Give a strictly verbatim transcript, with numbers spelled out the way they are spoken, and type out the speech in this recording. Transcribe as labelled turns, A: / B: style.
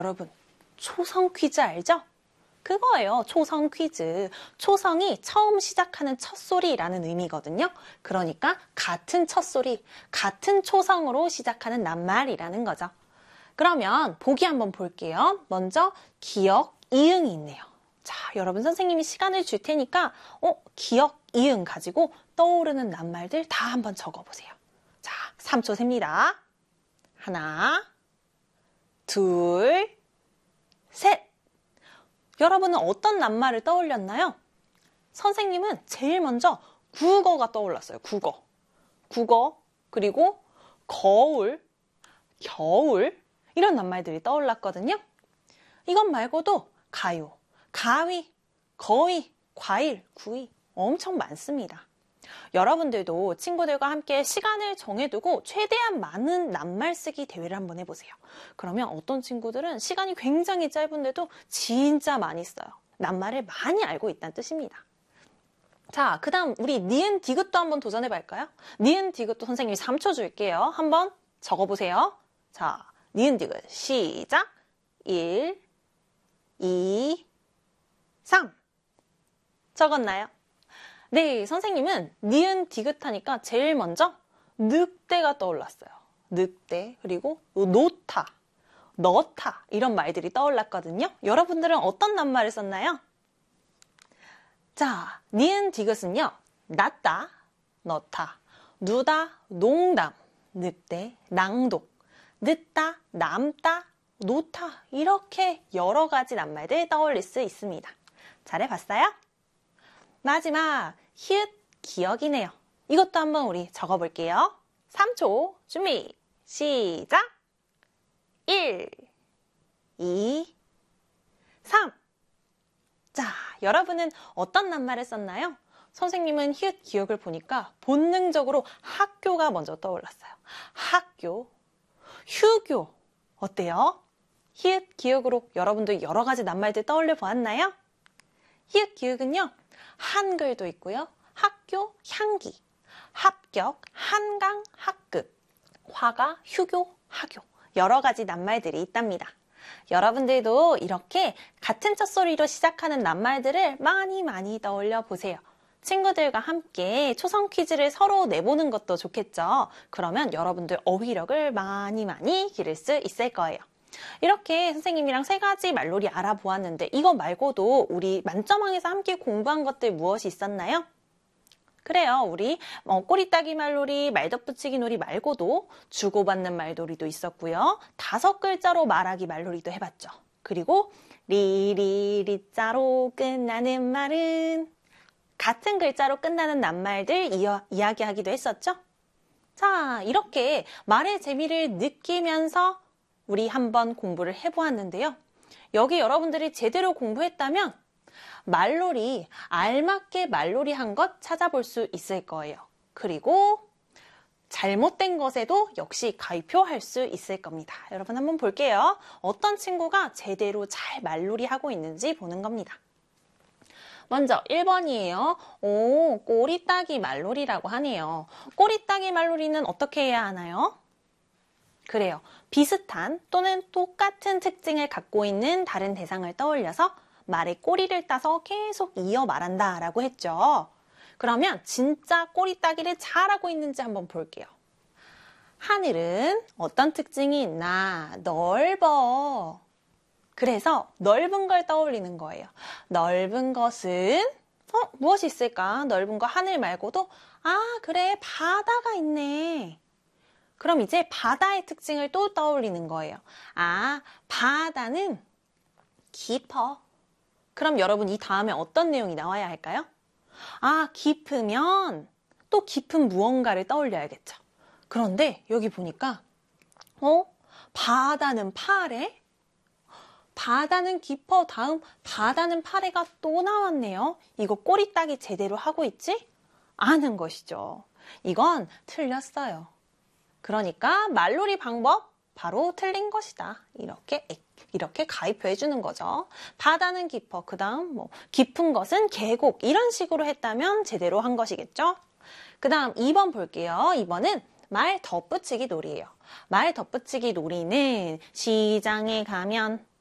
A: 여러분, 초성 퀴즈 알죠? 그거예요. 초성 퀴즈. 초성이 처음 시작하는 첫소리라는 의미거든요. 그러니까 같은 첫소리, 같은 초성으로 시작하는 낱말이라는 거죠. 그러면 보기 한번 볼게요. 먼저 기역, 이응이 있네요. 자, 여러분 선생님이 시간을 줄 테니까 어, 기역, 이응 가지고 떠오르는 낱말들 다 한번 적어보세요. 자, 삼 초 셉니다. 하나, 둘, 셋. 여러분은 어떤 낱말을 떠올렸나요? 선생님은 제일 먼저 국어가 떠올랐어요. 국어. 국어, 그리고 거울, 겨울 이런 낱말들이 떠올랐거든요. 이것 말고도 가요, 가위, 거위, 과일, 구이 엄청 많습니다. 여러분들도 친구들과 함께 시간을 정해두고 최대한 많은 낱말 쓰기 대회를 한번 해보세요. 그러면 어떤 친구들은 시간이 굉장히 짧은데도 진짜 많이 써요. 낱말을 많이 알고 있다는 뜻입니다. 자, 그 다음 우리 니은 디귿도 한번 도전해볼까요? 니은 디귿도 선생님이 삼 초 줄게요. 한번 적어보세요. 자, 니은 디귿 시작! 일, 이, 삼. 적었나요? 네, 선생님은 니은 디귿하니까 제일 먼저 늑대가 떠올랐어요. 늑대, 그리고 놓다, 넣다 이런 말들이 떠올랐거든요. 여러분들은 어떤 낱말을 썼나요? 자, 니은 디귿은요. 낫다, 넣다, 누다, 농담, 늑대, 낭독, 늦다, 남다, 놓다 이렇게 여러 가지 낱말들 떠올릴 수 있습니다. 잘해봤어요? 마지막 히읗 기역이네요. 이것도 한번 우리 적어볼게요. 삼 초 준비 시작! 일, 이, 삼. 자, 여러분은 어떤 낱말을 썼나요? 선생님은 히읗 기역을 보니까 본능적으로 학교가 먼저 떠올랐어요. 학교, 휴교 어때요? 히읗 기역으로 여러분도 여러 가지 낱말들 떠올려 보았나요? 히읗 기역은요. 한글도 있고요. 학교, 향기, 합격, 한강, 학급, 화가, 휴교, 하교 여러 가지 낱말들이 있답니다. 여러분들도 이렇게 같은 첫소리로 시작하는 낱말들을 많이 많이 떠올려 보세요. 친구들과 함께 초성 퀴즈를 서로 내보는 것도 좋겠죠. 그러면 여러분들 어휘력을 많이 많이 기를 수 있을 거예요. 이렇게 선생님이랑 세 가지 말놀이 알아보았는데 이거 말고도 우리 만점왕에서 함께 공부한 것들 무엇이 있었나요? 그래요. 우리 어, 꼬리따기 말놀이, 말덧붙이기 놀이 말고도 주고받는 말놀이도 있었고요. 다섯 글자로 말하기 말놀이도 해봤죠. 그리고 리리리자로 끝나는 말은 같은 글자로 끝나는 낱말들 이어, 이야기하기도 했었죠. 자, 이렇게 말의 재미를 느끼면서 우리 한번 공부를 해보았는데요. 여기 여러분들이 제대로 공부했다면 말놀이, 알맞게 말놀이 한 것 찾아볼 수 있을 거예요. 그리고 잘못된 것에도 역시 가위표할 수 있을 겁니다. 여러분 한번 볼게요. 어떤 친구가 제대로 잘 말놀이 하고 있는지 보는 겁니다. 먼저 일 번이에요. 오, 꼬리따기 말놀이라고 하네요. 꼬리따기 말놀이는 어떻게 해야 하나요? 그래요. 비슷한 또는 똑같은 특징을 갖고 있는 다른 대상을 떠올려서 말의 꼬리를 따서 계속 이어 말한다 라고 했죠. 그러면 진짜 꼬리따기를 잘하고 있는지 한번 볼게요. 하늘은 어떤 특징이 있나? 넓어. 그래서 넓은 걸 떠올리는 거예요. 넓은 것은 어, 무엇이 있을까? 넓은 거 하늘 말고도 아, 그래, 바다가 있네. 그럼 이제 바다의 특징을 또 떠올리는 거예요. 아, 바다는 깊어. 그럼 여러분 이 다음에 어떤 내용이 나와야 할까요? 아, 깊으면 또 깊은 무언가를 떠올려야겠죠. 그런데 여기 보니까 어? 바다는 파래? 바다는 깊어. 다음 바다는 파래가 또 나왔네요. 이거 꼬리따기 제대로 하고 있지? 아는 것이죠. 이건 틀렸어요. 그러니까 말놀이 방법 바로 틀린 것이다. 이렇게 이렇게 가위표해 주는 거죠. 바다는 깊어. 그 다음 뭐 깊은 것은 계곡 이런 식으로 했다면 제대로 한 것이겠죠. 그 다음 이 번 볼게요. 이 번은 말 덧붙이기 놀이에요. 말 덧붙이기 놀이는 시장에 가면